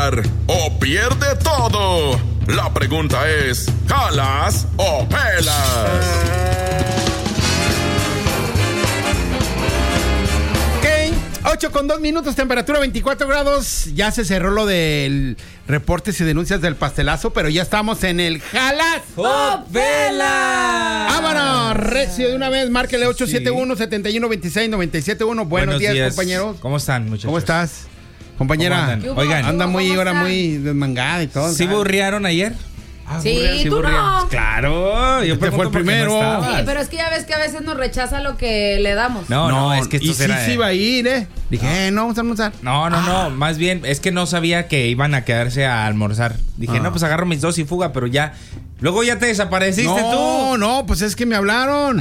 ganar o pierde todo. La pregunta es, ¿jalas o pelas? 8:02, temperatura 24 grados. Ya se cerró lo del reportes y denuncias del pastelazo, pero ya estamos en el jalas o pelas. ¡Vámonos! Recio de una vez, márquele 871-7126-971. Buenos días, compañeros. ¿Cómo están, muchachos? ¿Cómo estás, compañera? Oigan, anda muy desmangada y todo. ¿Sí burrearon ayer? Sí, tú no. Claro, yo te fue el primero. Sí, pero es que ya ves que a veces nos rechaza lo que le damos. No, es que esto y sí iba a ir, Dije, no, vamos a almorzar. No, más bien, es que no sabía que iban a quedarse a almorzar. Dije, no, pues agarro mis dos y fuga, pero ya. Luego ya te desapareciste tú. No, pues es que me hablaron.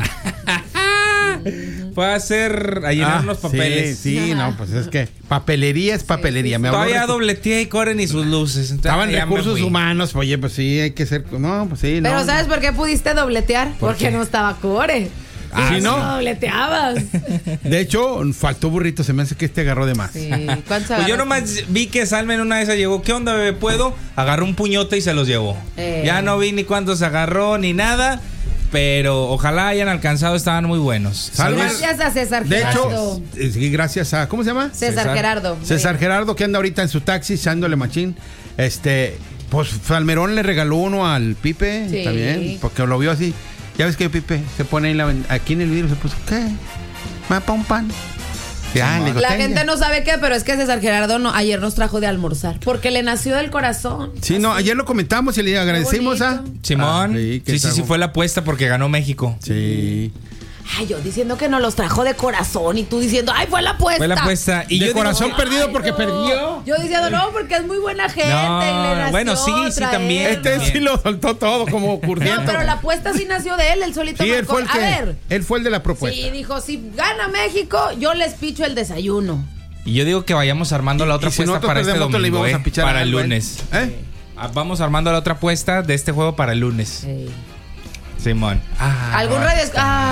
Fue a llenar unos papeles. Sí, no, pues es que papelería es papelería. Sí. Todavía dobleteé y corren y sus luces. Estaban recursos humanos. Oye, pues sí, hay que ser. No, pues sí. Pero ¿sabes por qué pudiste dobletear? Porque no estaba Core. ¿Sí, no? Dobleteabas. De hecho, faltó burrito. Se me hace que agarró de más. Sí. Pues yo nomás vi que Salma en una de esas llegó. ¿Qué onda, bebé? ¿Puedo? Agarró un puñote y se los llevó. Ya no vi ni cuántos agarró ni nada. Pero ojalá hayan alcanzado, estaban muy buenos. Gracias a César Gerardo. De hecho, gracias a... ¿Cómo se llama? César Gerardo. César Gerardo, que anda ahorita en su taxi, echándole machín. Pues Salmerón le regaló uno al Pipe, sí. También, porque lo vio así. Ya ves que Pipe se pone ahí aquí en el vidrio, se puso, ¿qué? ¿Mapa un pan? Digo, la gente no sabe qué, pero es que César Gerardo ayer nos trajo de almorzar, porque le nació del corazón. Sí, no, ayer lo comentamos y le agradecimos a Simón. Sí, fue la apuesta porque ganó México. Sí. Ay, yo diciendo que nos los trajo de corazón y tú diciendo, ay, fue la apuesta. Fue la apuesta. Y de corazón perdido porque perdió. Yo diciendo, no, porque es muy buena gente. No, y le nació bueno, sí, también. Sí lo soltó todo como curtiendo. No, pero la apuesta sí nació de él solito. Sí, él fue él fue el de la propuesta. Sí, dijo, si gana México, yo les picho el desayuno. Y yo digo que vayamos armando la otra apuesta para este domingo, para el lunes. Vamos armando la otra apuesta de este juego para el lunes. Sí. Simón. ¿Algún radio?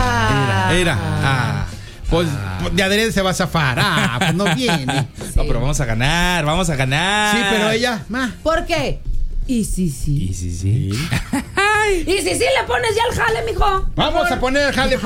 Pues de adrede se va a zafar. Pues no viene. Sí. No, pero vamos a ganar. Sí, pero ella. ¿Por qué? Y sí. Y sí, le pones ya el jale, mijo. Vamos a poner el jale.